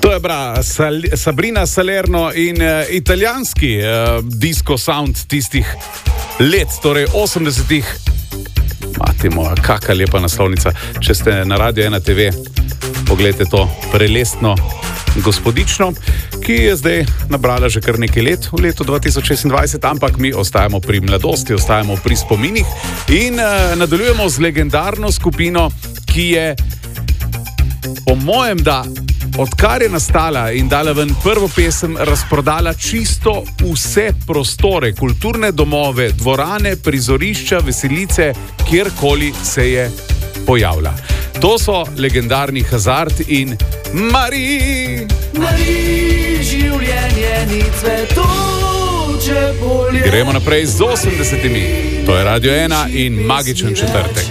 To je Sabrina Salerno in italijanski disco sound tistih let, torej 80-ih. Mati moja, kakšna lepa naslovnica. Če ste na Radio 1 TV, pogledajte to prelestno gospodično, ki je zdaj nabrala že kar nekaj let, v letu 2026, ampak mi ostajamo pri mladosti, ostajamo pri spominih in nadaljujemo z legendarno skupino, ki je po mojem, da odkar je nastala in dala ven prvo pesem, razprodala čisto vse prostore, kulturne domove, dvorane, prizorišča, veselice, kjerkoli se je pojavila. To so legendarni Hazard in Mari, življenje ni cvetuče polje. Gremo naprej z 80-imi. To je Radio 1 in magičen četrtek.